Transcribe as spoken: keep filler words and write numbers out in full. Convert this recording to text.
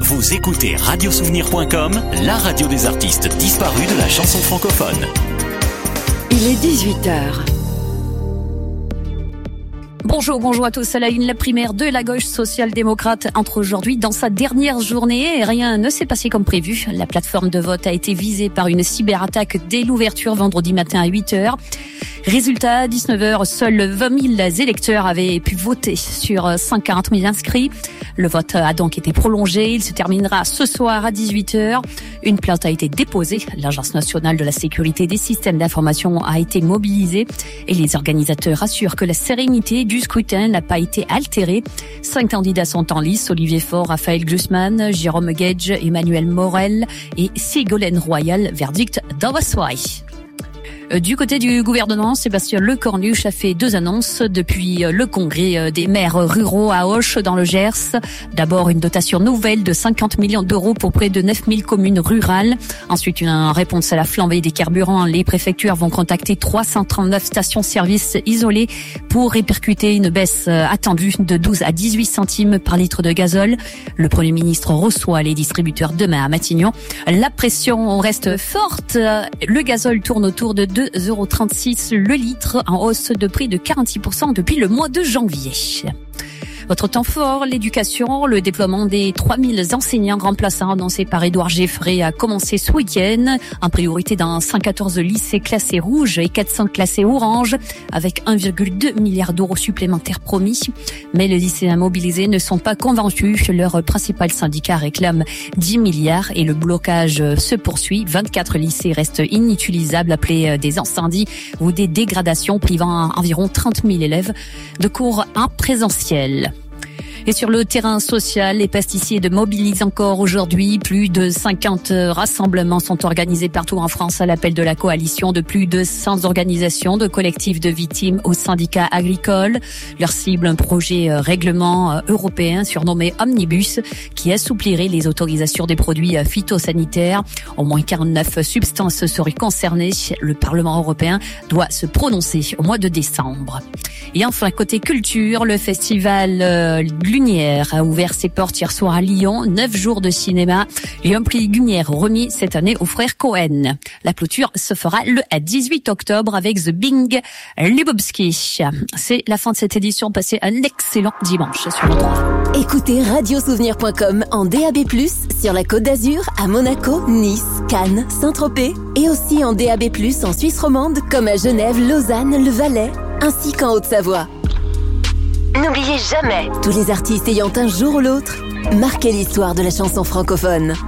Vous écoutez radio souvenir point com, la radio des artistes disparus de la chanson francophone. Il est dix-huit heures. Bonjour, bonjour à tous. À la une, la primaire de la gauche social-démocrate entre aujourd'hui dans sa dernière journée et rien ne s'est passé comme prévu. La plateforme de vote a été visée par une cyberattaque dès l'ouverture vendredi matin à huit heures. Résultat, à dix-neuf heures, seuls vingt mille électeurs avaient pu voter sur cent quarante mille inscrits. Le vote a donc été prolongé. Il se terminera ce soir à dix-huit heures. Une plainte a été déposée. L'Agence nationale de la sécurité des systèmes d'information a été mobilisée et les organisateurs assurent que la sérénité du scrutin n'a pas été altérée. Cinq candidats sont en lice: Olivier Faure, Raphaël Glucksmann, Jérôme Gage, Emmanuel Morel et Ségolène Royal. Verdict dans la soirée. Du côté du gouvernement, Sébastien Lecornu a fait deux annonces depuis le congrès des maires ruraux à Auch dans le Gers. D'abord, une dotation nouvelle de cinquante millions d'euros pour près de neuf mille communes rurales. Ensuite, une réponse à la flambée des carburants. Les préfectures vont contacter trois cent trente-neuf stations-service isolées pour répercuter une baisse attendue de douze à dix-huit centimes par litre de gazole. Le Premier ministre reçoit les distributeurs demain à Matignon. La pression reste forte. Le gazole tourne autour de deux euros trente-six le litre, en hausse de prix de quarante-six pour cent depuis le mois de janvier. Votre temps fort, l'éducation, le déploiement des trois mille enseignants remplaçants annoncé par Édouard Geffray a commencé ce week-end, en priorité dans cent quatorze lycées classés rouges et quatre cents classés orange, avec un virgule deux milliard d'euros supplémentaires promis. Mais les lycéens mobilisés ne sont pas convaincus. Leur principal syndicat réclame dix milliards et le blocage se poursuit. vingt-quatre lycées restent inutilisables, appelés des incendies ou des dégradations, privant environ trente mille élèves de cours en présentiel. Et sur le terrain social, les pesticides mobilisent encore aujourd'hui. Plus de cinquante rassemblements sont organisés partout en France à l'appel de la coalition de plus de cent organisations, de collectifs de victimes aux syndicats agricoles. Leur cible, un projet règlement européen surnommé Omnibus qui assouplirait les autorisations des produits phytosanitaires. Au moins quarante-neuf substances seraient concernées. Le Parlement européen doit se prononcer au mois de décembre. Et enfin, côté culture, le festival euh, Lumière a ouvert ses portes hier soir à Lyon. Neuf jours de cinéma et un prix Lumière remis cette année aux frères Cohen. La clôture se fera le dix-huit octobre avec The Bing Lebowski. C'est la fin de cette édition. Passez un excellent dimanche sur le droit. Écoutez radio souvenir point com en D A B plus, sur la Côte d'Azur, à Monaco, Nice, Cannes, Saint-Tropez et aussi en D A B plus en Suisse romande comme à Genève, Lausanne, le Valais, ainsi qu'en Haute-Savoie. N'oubliez jamais, tous les artistes ayant un jour ou l'autre marqué l'histoire de la chanson francophone.